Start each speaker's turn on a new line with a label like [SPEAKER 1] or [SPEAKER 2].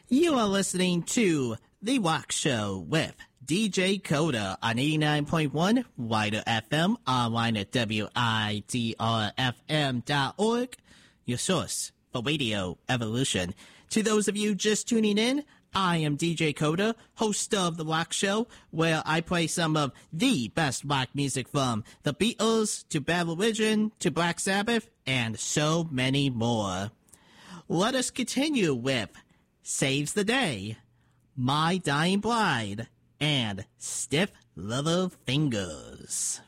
[SPEAKER 1] You are listening to The Rock Show with DJ Coda on 89.1 Wider FM, online at WIDRFM.org, your source for radio evolution. To those of you just tuning in, I am DJ Coda, host of The Rock Show, where I play some of the best rock music from The Beatles to Bad Religion to Black Sabbath and so many more. Let us continue with Saves the Day, My Dying Bride, and Stiff Little Fingers.